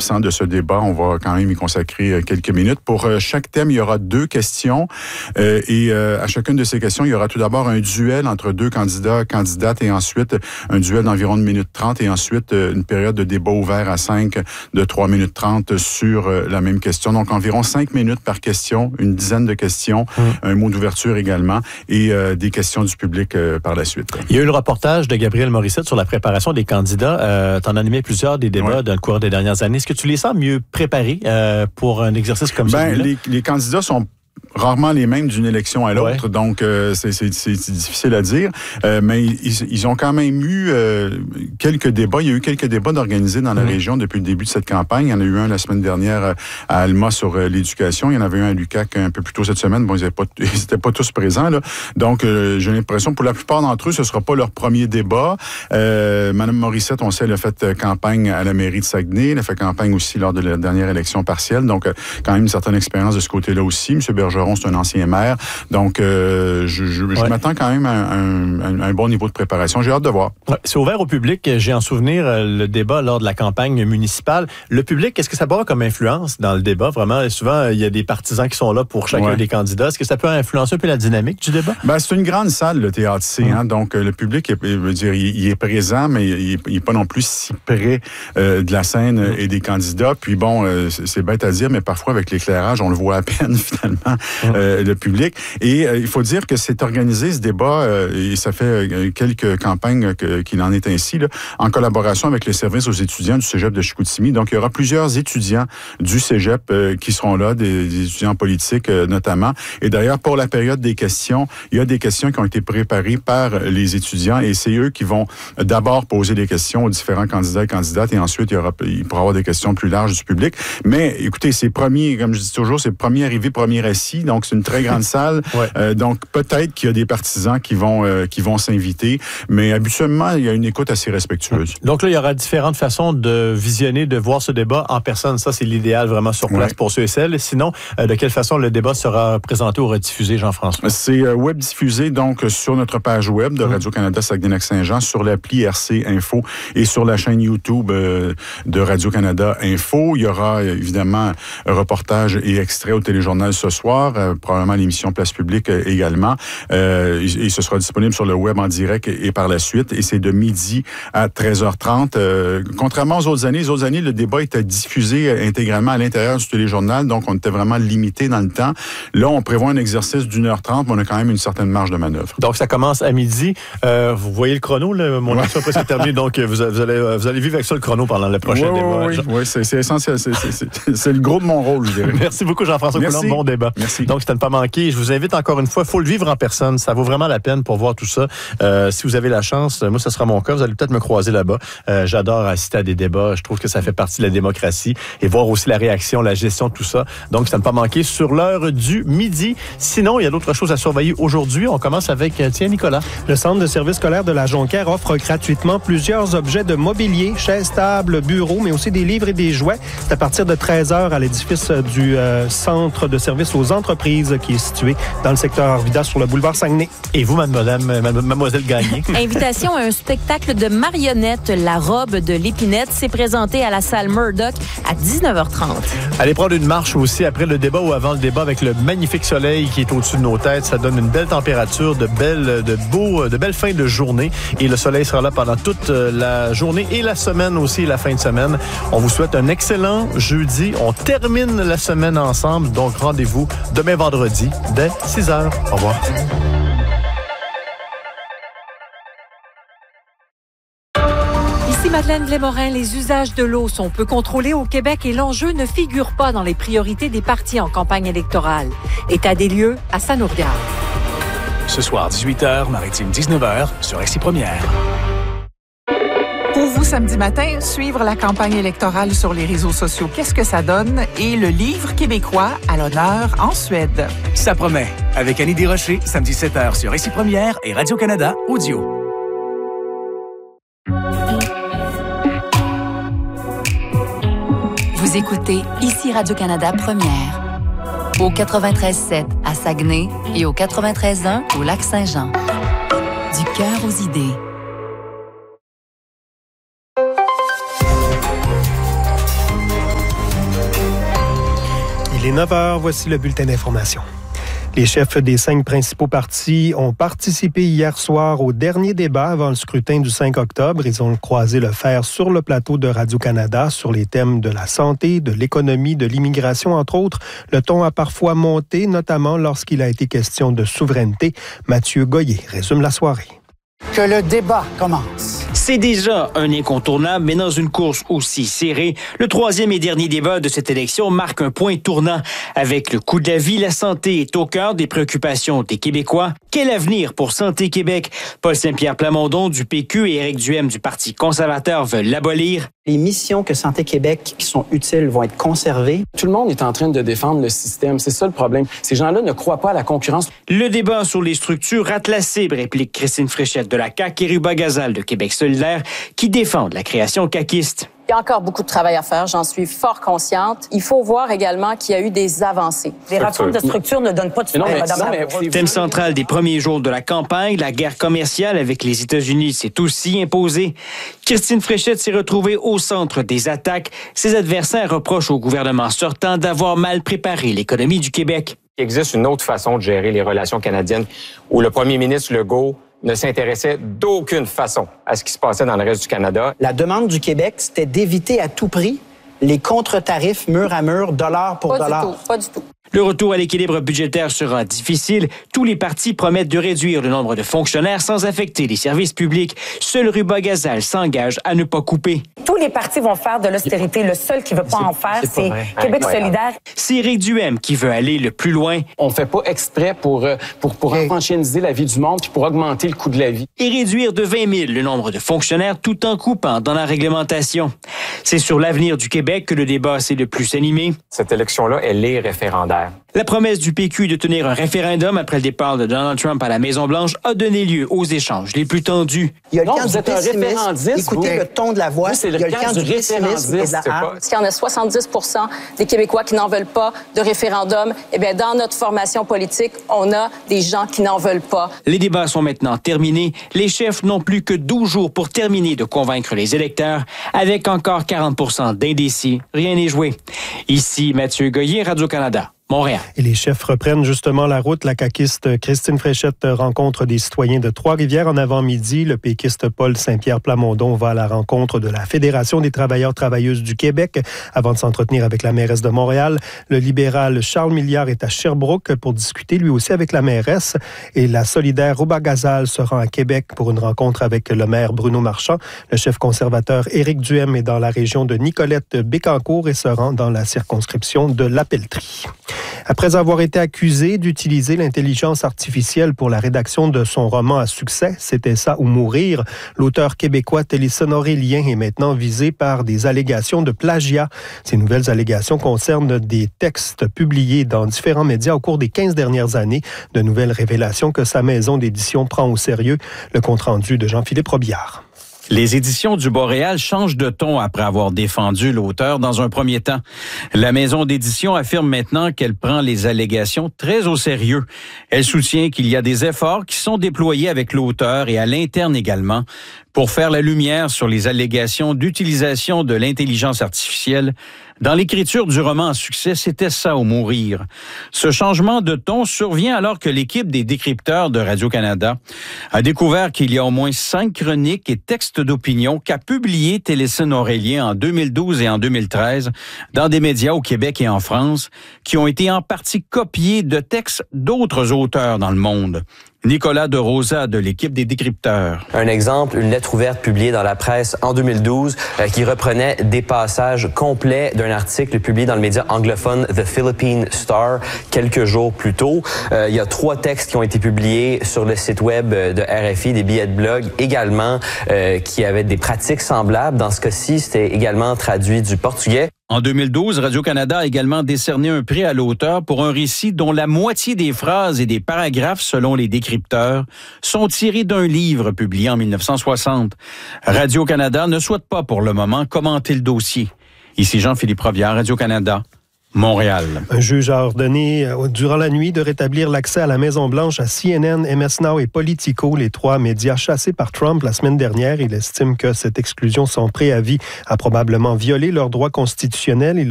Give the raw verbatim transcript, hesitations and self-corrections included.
absent de ce débat, on va quand même y consacrer quelques minutes. Pour chaque thème, il y aura deux questions euh, et euh, à chacune de ces questions, il y aura tout d'abord un duel entre deux candidats, candidates et ensuite un duel d'environ une minute trente et ensuite une période de débat ouvert à cinq de trois minutes trente sur la même question. Donc environ cinq minutes par question, une dizaine de questions, mmh. un mot d'ouverture également et euh, des questions du public euh, par la suite. Il y a eu le reportage de Gabriel Morissette sur la préparation des candidats. Euh, tu en as animé plusieurs des débats ouais. dans le cours des dernières années. Est-ce que tu les sens mieux préparés euh, pour un exercice comme ben, celui-là? Les, les candidats sont rarement les mêmes d'une élection à l'autre, ouais. donc euh, c'est, c'est, c'est difficile à dire. Euh, mais ils, ils ont quand même eu euh, quelques débats. Il y a eu quelques débats d'organisés dans la mmh. région depuis le début de cette campagne. Il y en a eu un la semaine dernière à Alma sur euh, l'éducation. Il y en avait un à Lucac un peu plus tôt cette semaine. Bon, ils n'étaient pas, pas tous présents, là. Donc, euh, j'ai l'impression, pour la plupart d'entre eux, ce ne sera pas leur premier débat. Euh, Madame Morissette, on sait, elle a fait campagne à la mairie de Saguenay. Elle a fait campagne aussi lors de la dernière élection partielle. Donc, euh, quand même une certaine expérience de ce côté-là aussi. Monsieur Bergeron, c'est un ancien maire. Donc, euh, je, je, je ouais. m'attends quand même à un, un, un bon niveau de préparation. J'ai hâte de voir. Ouais, c'est ouvert au public. J'ai en souvenir le débat lors de la campagne municipale. Le public, est-ce que ça peut avoir comme influence dans le débat? Vraiment, souvent, il y a des partisans qui sont là pour chacun ouais. des candidats. Est-ce que ça peut influencer un peu la dynamique du débat? Ben, c'est une grande salle, le T A T C. Mmh. Hein? Donc, le public, est, je veux dire, il, il est présent, mais il n'est pas non plus si près euh, de la scène mmh. et des candidats. Puis bon, euh, c'est, c'est bête à dire, mais parfois, avec l'éclairage, on le voit à peine, finalement. Mmh. Euh, le public. Et euh, il faut dire que c'est organisé, ce débat, euh, et ça fait euh, quelques campagnes que, qu'il en est ainsi, là, en collaboration avec les services aux étudiants du cégep de Chicoutimi. Donc, il y aura plusieurs étudiants du cégep euh, qui seront là, des, des étudiants politiques euh, notamment. Et d'ailleurs, pour la période des questions, il y a des questions qui ont été préparées par les étudiants et c'est eux qui vont d'abord poser des questions aux différents candidats et candidates et ensuite, il y aura, il pourra y avoir des questions plus larges du public. Mais écoutez, c'est premier, comme je dis toujours, c'est premier arrivé, premier assis. Donc, c'est une très grande salle. Ouais. Euh, donc, peut-être qu'il y a des partisans qui vont, euh, qui vont s'inviter, mais habituellement, il y a une écoute assez respectueuse. Donc là, il y aura différentes façons de visionner, de voir ce débat en personne. Ça, c'est l'idéal vraiment sur place ouais. pour ceux et celles. Sinon, euh, de quelle façon le débat sera présenté ou rediffusé, Jean-François? C'est euh, web diffusé, donc, sur notre page web de Radio-Canada Saguenay-Lac-Saint-Jean, sur l'appli R C Info et sur la chaîne YouTube euh, de Radio-Canada Info. Il y aura, évidemment, un reportage et extrait au téléjournal ce soir, euh, probablement l'émission Place publique euh, également. Euh, et, et ce sera disponible sur le web en direct et, et par la suite. Et c'est de midi à treize heures trente. Euh, contrairement aux autres années, les autres années, le débat était diffusé intégralement à l'intérieur du téléjournal, donc on était vraiment limité dans le temps. Là, on prévoit un exercice d'une heure trente, mais on a quand même une certaine marge de manœuvre. Donc, ça commence à midi. Euh, vous voyez le chrono, là, mon émission ouais. presque terminée, donc vous, vous, allez, vous allez vivre avec ça le chrono pendant le prochain oui, débat. Oui, oui, c'est, c'est essentiel. C'est, c'est, c'est, c'est le gros de mon rôle, je dirais. Merci beaucoup, Jean-François Coulombe. Bon débat. Merci. Donc, c'était ne pas manquer. Je vous invite encore une fois, il faut le vivre en personne. Ça vaut vraiment la peine pour voir tout ça. Euh, si vous avez la chance, moi, ce sera mon cas. Vous allez peut-être me croiser là-bas. Euh, j'adore assister à des débats. Je trouve que ça fait partie de la démocratie et voir aussi la réaction, la gestion de tout ça. Donc, c'est ne pas manquer sur l'heure du midi. Sinon, il y a d'autres choses à surveiller aujourd'hui. On commence avec, tiens, Nicolas. Le Centre de services scolaires de la Jonquière offre gratuitement plusieurs objets de mobilier, chaises, tables, bureaux, mais aussi des livres et des jouets. C'est à partir de treize heures à l'édifice du euh, Centre de services aux entreprises qui est situé dans le secteur Arvida sur le boulevard Saguenay. Et vous, madame, mademoiselle Gagné? Invitation à un spectacle de marionnettes, La robe de l'épinette. C'est présenté à la salle Murdoch à dix-neuf heures trente. Allez prendre une marche aussi après le débat ou avant le débat avec le magnifique soleil qui est au-dessus de nos têtes. Ça donne une belle température, de belles, de beaux, de belles fins de journée. Et le soleil sera là pendant toute la journée et la semaine aussi, et la fin de semaine. On vous souhaite un excellent jeudi. On termine la semaine ensemble. Donc, rendez-vous demain vendredi dès six heures. Au revoir. Ici Madeleine Blais-Morin, les usages de l'eau sont peu contrôlés au Québec et l'enjeu ne figure pas dans les priorités des partis en campagne électorale. État des lieux à Sanourdière. Ce soir, dix-huit heures, Maritime dix-neuf heures, sur R C Première. Pour vous, samedi matin, suivre la campagne électorale sur les réseaux sociaux, qu'est-ce que ça donne? Et le livre québécois à l'honneur en Suède. Ça promet. Avec Annie Desrochers, samedi sept heures sur R C Première et Radio-Canada Audio. Vous écoutez ici Radio-Canada Première. Au quatre-vingt-treize sept à Saguenay et au quatre-vingt-treize un au Lac-Saint-Jean. Du cœur aux idées. Il est neuf heures, voici le bulletin d'information. Les chefs des cinq principaux partis ont participé hier soir au dernier débat avant le scrutin du cinq octobre. Ils ont croisé le fer sur le plateau de Radio-Canada sur les thèmes de la santé, de l'économie, de l'immigration, entre autres. Le ton a parfois monté, notamment lorsqu'il a été question de souveraineté. Mathieu Goyer résume la soirée. Que le débat commence. C'est déjà un incontournable, mais dans une course aussi serrée, le troisième et dernier débat de cette élection marque un point tournant. Avec le coût de la vie, la santé est au cœur des préoccupations des Québécois. Quel avenir pour Santé Québec? Paul Saint-Pierre Plamondon du P Q et Éric Duhem du Parti conservateur veulent l'abolir. Les missions que Santé Québec qui sont utiles vont être conservées. Tout le monde est en train de défendre le système. C'est ça le problème. Ces gens-là ne croient pas à la concurrence. Le débat sur les structures rate la cible, réplique Christine Fréchette de la C A Q et Ruba Gazal de Québec solidaire qui défendent la création caquiste. Il y a encore beaucoup de travail à faire, j'en suis fort consciente. Il faut voir également qu'il y a eu des avancées. Les réformes de structure ne donnent pas de soutien, Madame. Thème central des premiers jours de la campagne, la guerre commerciale avec les États-Unis s'est aussi imposée. Christine Fréchette s'est retrouvée au centre des attaques. Ses adversaires reprochent au gouvernement sortant d'avoir mal préparé l'économie du Québec. Il existe une autre façon de gérer les relations canadiennes où le premier ministre Legault ne s'intéressait d'aucune façon à ce qui se passait dans le reste du Canada. La demande du Québec, c'était d'éviter à tout prix les contre-tarifs mur à mur, dollar pour pas dollar. Pas du tout, pas du tout. Le retour à l'équilibre budgétaire sera difficile. Tous les partis promettent de réduire le nombre de fonctionnaires sans affecter les services publics. Seul Ruba Gazal s'engage à ne pas couper. Tous les partis vont faire de l'austérité. Le seul qui ne veut pas en faire, c'est, c'est Québec solidaire. C'est Éric Duhem qui veut aller le plus loin. On ne fait pas exprès pour, pour, pour hey. enfantiniser la vie du monde puis pour augmenter le coût de la vie. Et réduire de vingt mille le nombre de fonctionnaires tout en coupant dans la réglementation. C'est sur l'avenir du Québec que le débat s'est le plus animé. Cette élection-là, elle est référendaire. La promesse du P Q de tenir un référendum après le départ de Donald Trump à la Maison-Blanche a donné lieu aux échanges les plus tendus. Il y a le non, camp du pessimisme. Écoutez vous. le ton de la voix. Vous, c'est le il y a le camp du, du pessimisme et de la haine. Parce qu'il y en a soixante-dix pour cent des Québécois qui n'en veulent pas de référendum. Eh bien, dans notre formation politique, on a des gens qui n'en veulent pas. Les débats sont maintenant terminés. Les chefs n'ont plus que douze jours pour terminer de convaincre les électeurs. Avec encore quarante pour cent d'indécis, rien n'est joué. Ici Mathieu Goyer, Radio-Canada. Montréal. Et les chefs reprennent justement la route. La caquiste Christine Fréchette rencontre des citoyens de Trois-Rivières en avant-midi. Le péquiste Paul Saint-Pierre Plamondon va à la rencontre de la Fédération des travailleurs travailleuses du Québec avant de s'entretenir avec la mairesse de Montréal. Le libéral Charles Milliard est à Sherbrooke pour discuter lui aussi avec la mairesse. Et la solidaire Ruba Gazal se rend à Québec pour une rencontre avec le maire Bruno Marchand. Le chef conservateur Éric Duhem est dans la région de Nicolette-Bécancour et se rend dans la circonscription de La Pelletrie. Après avoir été accusé d'utiliser l'intelligence artificielle pour la rédaction de son roman à succès, C'était ça ou mourir, l'auteur québécois Télisson Aurélien est maintenant visé par des allégations de plagiat. Ces nouvelles allégations concernent des textes publiés dans différents médias au cours des quinze dernières années. De nouvelles révélations que sa maison d'édition prend au sérieux. Le compte-rendu de Jean-Philippe Robillard. Les éditions du Boréal changent de ton après avoir défendu l'auteur dans un premier temps. La maison d'édition affirme maintenant qu'elle prend les allégations très au sérieux. Elle soutient qu'il y a des efforts qui sont déployés avec l'auteur et à l'interne également pour faire la lumière sur les allégations d'utilisation de l'intelligence artificielle dans l'écriture du roman à succès, C'était ça ou mourir. Ce changement de ton survient alors que l'équipe des décrypteurs de Radio-Canada a découvert qu'il y a au moins cinq chroniques et textes d'opinion qu'a publié Télisson Aurélien en deux mille douze et en deux mille treize dans des médias au Québec et en France qui ont été en partie copiés de textes d'autres auteurs dans le monde. Nicolas de Rosa de l'équipe des décrypteurs. Un exemple, une lettre ouverte publiée dans la presse en deux mille douze euh, qui reprenait des passages complets d'un article publié dans le média anglophone The Philippine Star quelques jours plus tôt. Euh, il y a trois textes qui ont été publiés sur le site web de R F I, des billets de blog également, euh, qui avaient des pratiques semblables. Dans ce cas-ci, c'était également traduit du portugais. En deux mille douze, Radio-Canada a également décerné un prix à l'auteur pour un récit dont la moitié des phrases et des paragraphes, selon les décrypteurs, sont tirés d'un livre publié en mille neuf cent soixante. Radio-Canada ne souhaite pas pour le moment commenter le dossier. Ici Jean-Philippe Robillard, Radio-Canada. Montréal. Un juge a ordonné euh, durant la nuit de rétablir l'accès à la Maison-Blanche à C N N, M S Now et Politico, les trois médias chassés par Trump la semaine dernière. Il estime que cette exclusion sans préavis a probablement violé leurs droits constitutionnels. Il